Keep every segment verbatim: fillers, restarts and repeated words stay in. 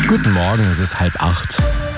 Guten Morgen, es ist halb acht.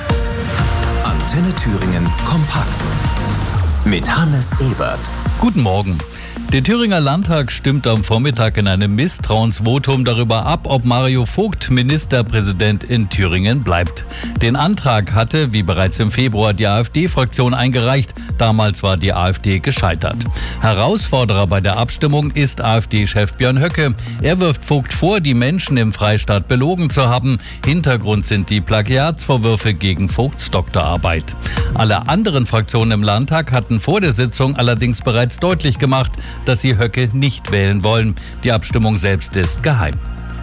Antenne Thüringen kompakt mit Hannes Ebert. Guten Morgen. Der Thüringer Landtag stimmt am Vormittag in einem Misstrauensvotum darüber ab, ob Mario Vogt Ministerpräsident in Thüringen bleibt. Den Antrag hatte, wie bereits im Februar, die AfD-Fraktion eingereicht. Damals war die AfD gescheitert. Herausforderer bei der Abstimmung ist AfD-Chef Björn Höcke. Er wirft Vogt vor, die Menschen im Freistaat belogen zu haben. Hintergrund sind die Plagiatsvorwürfe gegen Vogts Doktorarbeit. Alle anderen Fraktionen im Landtag hatten vor der Sitzung allerdings bereits deutlich gemacht, dass sie Höcke nicht wählen wollen. Die Abstimmung selbst ist geheim.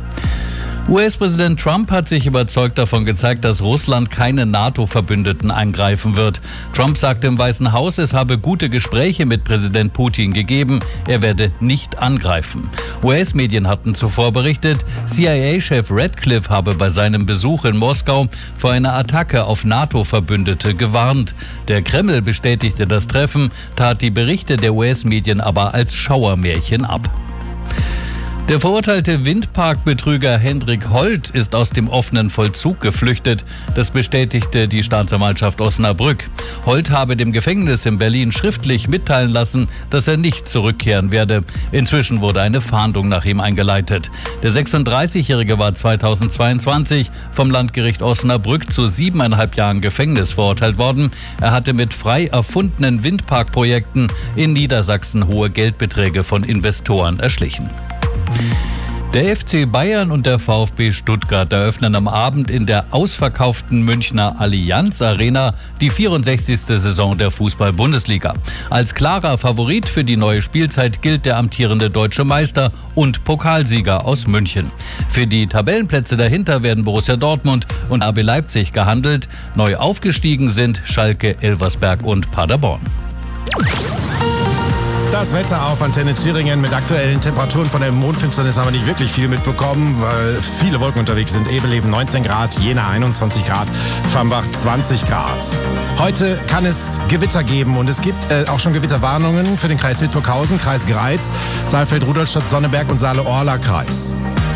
U S-Präsident Trump hat sich überzeugt davon gezeigt, dass Russland keine NATO-Verbündeten angreifen wird. Trump sagte im Weißen Haus, es habe gute Gespräche mit Präsident Putin gegeben. Er werde nicht angreifen. U S-Medien hatten zuvor berichtet, C I A-Chef Radcliffe habe bei seinem Besuch in Moskau vor einer Attacke auf NATO-Verbündete gewarnt. Der Kreml bestätigte das Treffen, tat die Berichte der U S-Medien aber als Schauermärchen ab. Der verurteilte Windparkbetrüger Hendrik Holt ist aus dem offenen Vollzug geflüchtet. Das bestätigte die Staatsanwaltschaft Osnabrück. Holt habe dem Gefängnis in Berlin schriftlich mitteilen lassen, dass er nicht zurückkehren werde. Inzwischen wurde eine Fahndung nach ihm eingeleitet. Der sechsunddreißigjährige war zweitausendzweiundzwanzig vom Landgericht Osnabrück zu siebeneinhalb Jahren Gefängnis verurteilt worden. Er hatte mit frei erfundenen Windparkprojekten in Niedersachsen hohe Geldbeträge von Investoren erschlichen. Der F C Bayern und der VfB Stuttgart eröffnen am Abend in der ausverkauften Münchner Allianz Arena die vierundsechzigste Saison der Fußball-Bundesliga. Als klarer Favorit für die neue Spielzeit gilt der amtierende deutsche Meister und Pokalsieger aus München. Für die Tabellenplätze dahinter werden Borussia Dortmund und R B Leipzig gehandelt. Neu aufgestiegen sind Schalke, Elversberg und Paderborn. Das Wetter auf Antenne Thüringen mit aktuellen Temperaturen. Von der Mondfinsternis haben wir nicht wirklich viel mitbekommen, weil viele Wolken unterwegs sind. Ebeleben neunzehn Grad, Jena einundzwanzig Grad, Fambach zwanzig Grad. Heute kann es Gewitter geben und es gibt äh, auch schon Gewitterwarnungen für den Kreis Hildburghausen, Kreis Greiz, Saalfeld-Rudolstadt, Sonneberg und Saale-Orla-Kreis.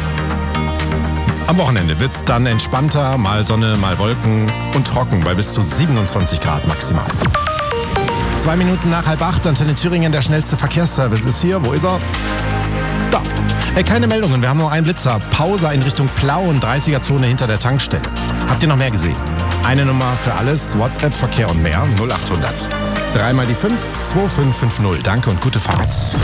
Am Wochenende wird es dann entspannter, mal Sonne, mal Wolken und trocken bei bis zu siebenundzwanzig Grad maximal. Zwei Minuten nach halb acht, Antenne Thüringen, der schnellste Verkehrsservice ist hier. Wo ist er? Da. Hey, keine Meldungen, wir haben nur einen Blitzer. Pause in Richtung Plauen, dreißiger-Zone hinter der Tankstelle. Habt ihr noch mehr gesehen? Eine Nummer für alles, WhatsApp, Verkehr und mehr, null achthundert. Dreimal die fünf, zwei fünf fünf null. Danke und gute Fahrt.